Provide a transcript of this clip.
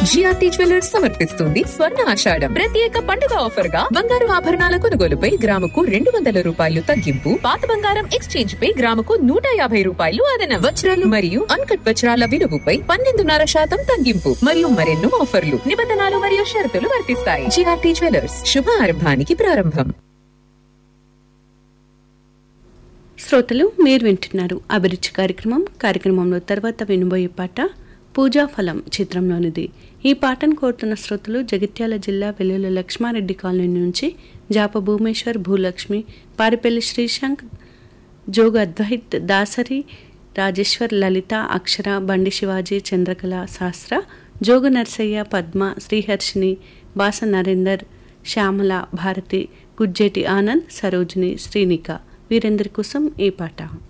GRT jewellers సమర్పిస్తుంది స్వర్ణ ఆషాఢం ప్రత్యేక పండుగ ఆఫర్ గా బంగారు ఆభరణాల కొనుగోలుపై గ్రాముకు 200 రూపాయలు తగ్గింపు, పాత బంగారం ఎక్స్చేంజ్ పై గ్రాముకు 150 రూపాయలు అదనం, వజ్రాలు మరియు అన్కట్ వజ్రాల విలువపై 12.5% తగ్గింపు మరియు మరెన్నో ఆఫర్లు, నిబంధనలు మరియు షరతులు వర్తిస్తాయి. జిఆర్టీ జ్యువెలర్స్, శుభ ఆరంభానికి ప్రారంభం. శ్రోతలు, మీరు వింటున్నారు అభిరుచి కార్యక్రమంలో తర్వాత వినబోయే పాట పూజాఫలం చిత్రంలోనిది. ఈ పాటను కోరుతున్న శ్రోతలు జగిత్యాల జిల్లా వెల్లుల లక్ష్మారెడ్డి కాలనీ నుంచి జాప భూమేశ్వర్, భూలక్ష్మి, పారిపల్లి శ్రీశాంక్, జోగు అద్వైత్, దాసరి రాజేశ్వర్, లలిత, అక్షర, బండి శివాజీ, చంద్రకళ, శాస్త్ర, జోగు నర్సయ్య, పద్మ, శ్రీహర్షిని, బాస నరేందర్, శ్యామల, భారతి, గుజ్జేటి ఆనంద్, సరోజిని, శ్రీనిక వీరందరి కోసం ఈ పాట.